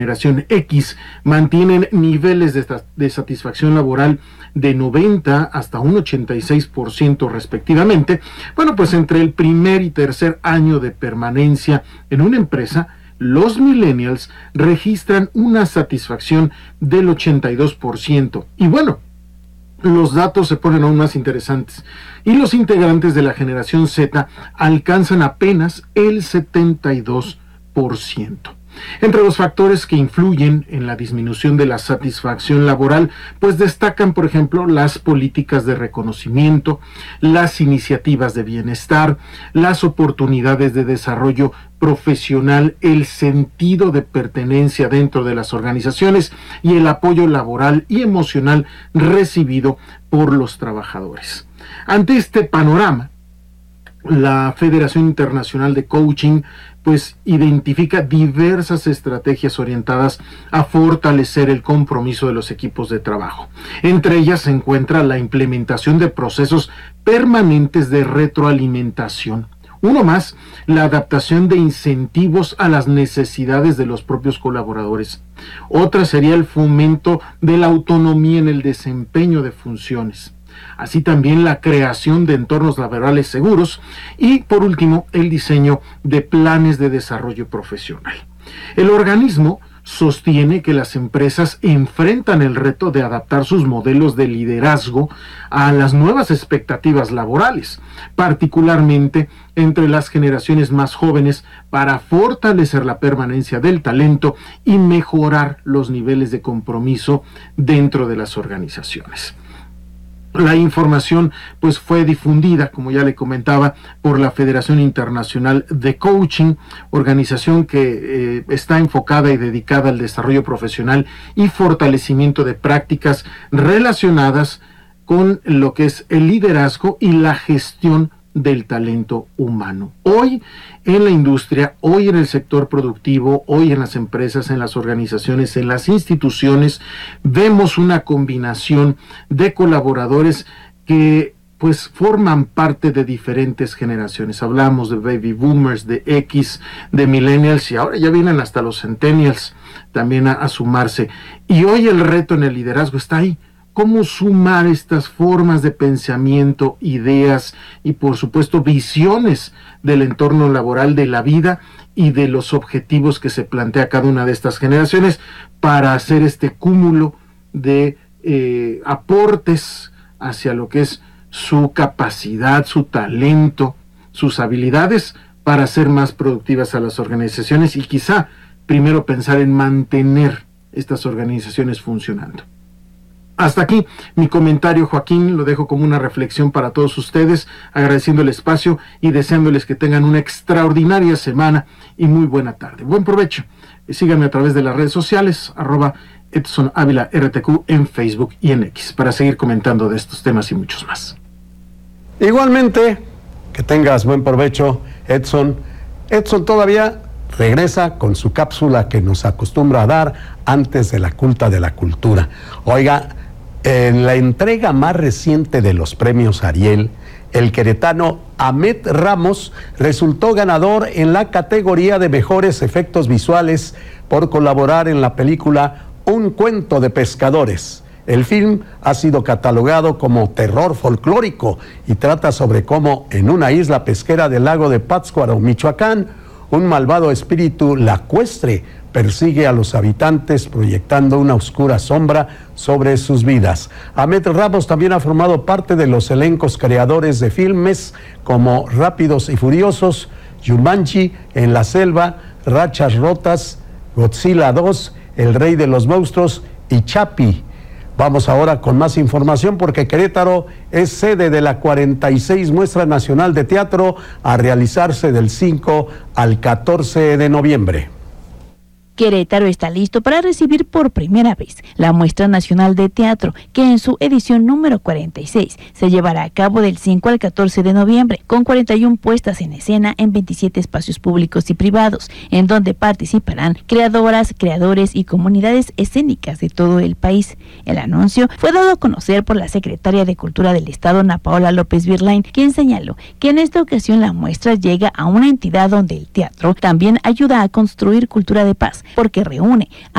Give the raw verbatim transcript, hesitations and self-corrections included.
generación X mantienen niveles de, de satisfacción laboral de noventa hasta un ochenta y seis por ciento respectivamente. Bueno, pues entre el primer y tercer año de permanencia en una empresa, los millennials registran una satisfacción del ochenta y dos por ciento. Y bueno, los datos se ponen aún más interesantes. Y los integrantes de la generación Z alcanzan apenas el setenta y dos por ciento. Entre los factores que influyen en la disminución de la satisfacción laboral, pues destacan, por ejemplo, las políticas de reconocimiento, las iniciativas de bienestar, las oportunidades de desarrollo profesional, el sentido de pertenencia dentro de las organizaciones y el apoyo laboral y emocional recibido por los trabajadores. Ante este panorama, la Federación Internacional de Coaching pues identifica diversas estrategias orientadas a fortalecer el compromiso de los equipos de trabajo. Entre ellas se encuentra la implementación de procesos permanentes de retroalimentación. Uno más, la adaptación de incentivos a las necesidades de los propios colaboradores. Otra sería el fomento de la autonomía en el desempeño de funciones. Así también la creación de entornos laborales seguros y, por último, el diseño de planes de desarrollo profesional. El organismo sostiene que las empresas enfrentan el reto de adaptar sus modelos de liderazgo a las nuevas expectativas laborales, particularmente entre las generaciones más jóvenes, para fortalecer la permanencia del talento y mejorar los niveles de compromiso dentro de las organizaciones. La información pues fue difundida, como ya le comentaba, por la Federación Internacional de Coaching, organización que eh, está enfocada y dedicada al desarrollo profesional y fortalecimiento de prácticas relacionadas con lo que es el liderazgo y la gestión del talento humano. Hoy en la industria, hoy en el sector productivo, hoy en las empresas, en las organizaciones, en las instituciones, vemos una combinación de colaboradores que pues forman parte de diferentes generaciones. Hablamos de baby boomers, de X, de millennials y ahora ya vienen hasta los centennials también a, a sumarse. Y hoy el reto en el liderazgo está ahí. Cómo sumar estas formas de pensamiento, ideas y por supuesto visiones del entorno laboral, de la vida y de los objetivos que se plantea cada una de estas generaciones para hacer este cúmulo de eh, aportes hacia lo que es su capacidad, su talento, sus habilidades para ser más productivas a las organizaciones y quizá primero pensar en mantener estas organizaciones funcionando. Hasta aquí mi comentario, Joaquín, lo dejo como una reflexión para todos ustedes, agradeciendo el espacio y deseándoles que tengan una extraordinaria semana y muy buena tarde. Buen provecho. Síganme a través de las redes sociales, arroba Edson Ávila R T Q en Facebook y en X, para seguir comentando de estos temas y muchos más. Igualmente, que tengas buen provecho, Edson. Edson todavía regresa con su cápsula que nos acostumbra a dar antes de la culta de la cultura. Oiga, en la entrega más reciente de los premios Ariel, el queretano Ahmed Ramos resultó ganador en la categoría de mejores efectos visuales por colaborar en la película Un cuento de pescadores. El film ha sido catalogado como terror folclórico y trata sobre cómo en una isla pesquera del lago de Pátzcuaro, Michoacán, un malvado espíritu lacuestre persigue a los habitantes proyectando una oscura sombra sobre sus vidas. Ahmed Ramos también ha formado parte de los elencos creadores de filmes como Rápidos y Furiosos, Jumanji, En la Selva, Rachas Rotas, Godzilla dos, El Rey de los Monstruos y Chapi. Vamos ahora con más información porque Querétaro es sede de la cuarenta y seis Muestra Nacional de Teatro a realizarse del cinco al catorce de noviembre. Querétaro está listo para recibir por primera vez la Muestra Nacional de Teatro, que en su edición número cuarenta y seis se llevará a cabo del cinco al catorce de noviembre, con cuarenta y una puestas en escena en veintisiete espacios públicos y privados, en donde participarán creadoras, creadores y comunidades escénicas de todo el país. El anuncio fue dado a conocer por la secretaria de Cultura del Estado, Ana Paola López Virlain, quien señaló que en esta ocasión la muestra llega a una entidad donde el teatro también ayuda a construir cultura de paz, porque reúne